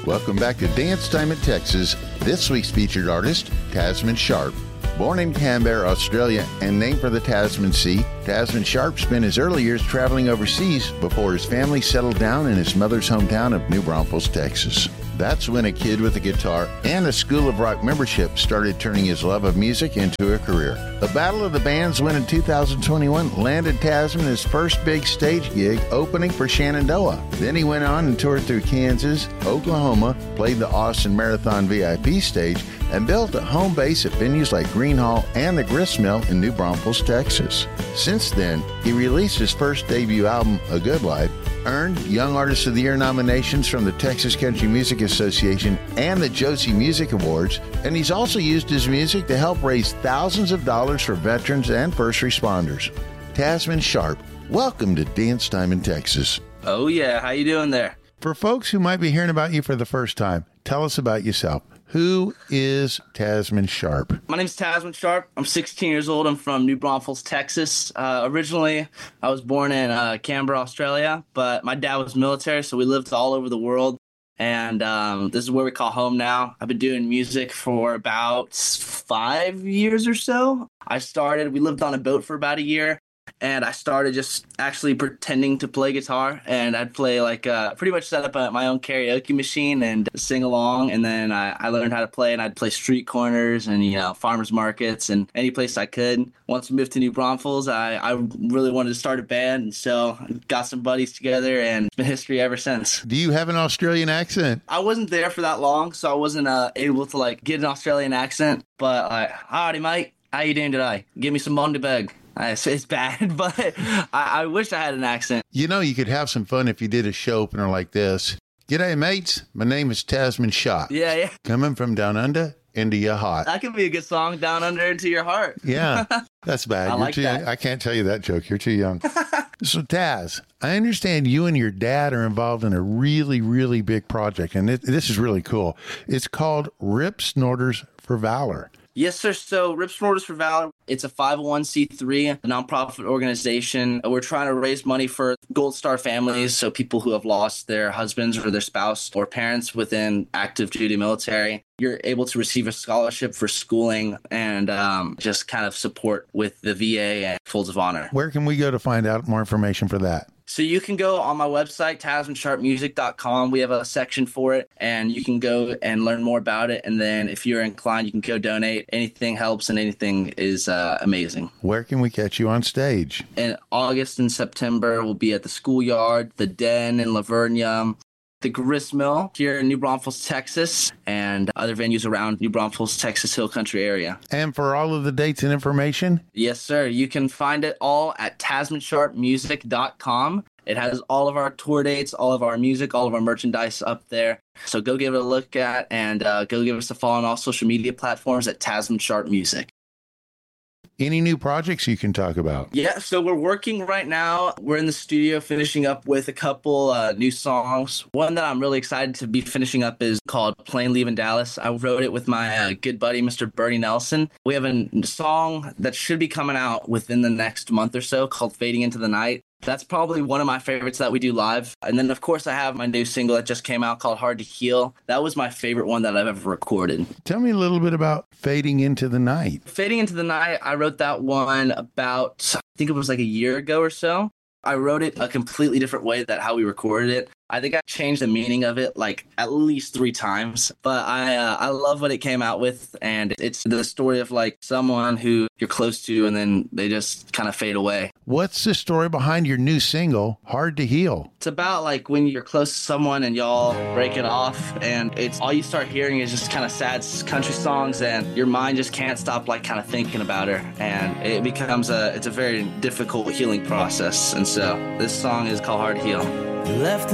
Welcome back to Dance Time in Texas. This week's featured artist, Tasman Sharp. Born in Canberra, Australia, and named for the Tasman Sea, Tasman Sharp spent his early years traveling overseas before his family settled down in his mother's hometown of New Braunfels, Texas. That's when a kid with a guitar and a School of Rock membership started turning his love of music into a career. The Battle of the Bands win in 2021 landed Tasman his first big stage gig opening for Shenandoah. Then he went on and toured through Kansas, Oklahoma, played the Austin Marathon VIP stage, and built a home base at venues like Green Hall and the Grist Mill in New Braunfels, Texas. Since then, he released his first debut album, A Good Life, earned Young Artist of the Year nominations from the Texas Country Music Association and the Josie Music Awards, and he's also used his music to help raise thousands of dollars for veterans and first responders. Tasman Sharp, welcome to Dance Time in Texas. Oh yeah, how you doing there? For folks who might be hearing about you for the first time, tell us about yourself. Who is Tasman Sharp? My name is Tasman Sharp. I'm 16 years old. I'm from New Braunfels, Texas. Originally, I was born in Canberra, Australia, but my dad was military, so we lived all over the world. And this is where we call home now. I've been doing music for about 5 years or so. We lived on a boat for about a year. And I started just actually pretending to play guitar, and I'd play pretty much set up my own karaoke machine and sing along. And then I learned how to play, and I'd play street corners and, farmers markets and any place I could. Once we moved to New Braunfels, I really wanted to start a band. And so got some buddies together, and it's been history ever since. Do you have an Australian accent? I wasn't there for that long, so I wasn't able to get an Australian accent. But howdy, mate. How you doing today? Give me some Monday bag. It's bad, but I wish I had an accent. You could have some fun if you did a show opener like this. G'day, mates. My name is Tasman Sharp. Yeah. Coming from down under into your heart. That could be a good song, Down Under Into Your Heart. Yeah, that's bad. I can't tell you that joke. You're too young. So, Taz, I understand you and your dad are involved in a really, really big project, and this is really cool. It's called Rip Snorters for Valor. Yes, sir. So Rip Snorters for Valor, it's a 501c3, a nonprofit organization. We're trying to raise money for Gold Star families, so people who have lost their husbands or their spouse or parents within active duty military. You're able to receive a scholarship for schooling and just kind of support with the VA and Folds of Honor. Where can we go to find out more information for that? So you can go on my website, TasmanSharpMusic.com. We have a section for it, and you can go and learn more about it. And then if you're inclined, you can go donate. Anything helps, and anything is amazing. Where can we catch you on stage? In August and September, we'll be at the Schoolyard, the Den in Lavernia, the Grist Mill here in New Braunfels, Texas, and other venues around New Braunfels, Texas Hill Country area. And for all of the dates and information? Yes, sir. You can find it all at TasmanSharpMusic.com. It has all of our tour dates, all of our music, all of our merchandise up there. So go give it a look at, and go give us a follow on all social media platforms at Tasman Sharp Music. Any new projects you can talk about? Yeah, so we're working right now. We're in the studio finishing up with a couple new songs. One that I'm really excited to be finishing up is called Plane Leaving Dallas. I wrote it with my good buddy, Mr. Bernie Nelson. We have a song that should be coming out within the next month or so called Fading Into the Night. That's probably one of my favorites that we do live. And then, of course, I have my new single that just came out called Hard to Heal. That was my favorite one that I've ever recorded. Tell me a little bit about Fading Into the Night. Fading Into the Night, I wrote that one about, I think it was like a year ago or so. I wrote it a completely different way than how we recorded it. I think I changed the meaning of it at least 3 times, but I love what it came out with, and it's the story of someone who you're close to and then they just kind of fade away. What's the story behind your new single, Hard to Heal? It's about when you're close to someone and y'all break it off, and it's all you start hearing is just kind of sad country songs, and your mind just can't stop kind of thinking about her, and it becomes it's a very difficult healing process. And so this song is called Hard to Heal. Left